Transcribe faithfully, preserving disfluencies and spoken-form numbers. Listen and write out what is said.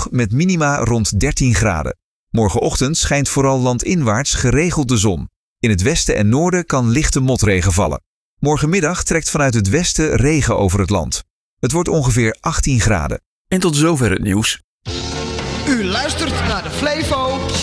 droog met minima rond dertien graden. Morgenochtend schijnt vooral landinwaarts geregeld de zon. In het westen en noorden kan lichte motregen vallen. Morgenmiddag trekt vanuit het westen regen over het land. Het wordt ongeveer achttien graden. En tot zover het nieuws. U luistert naar de Flevo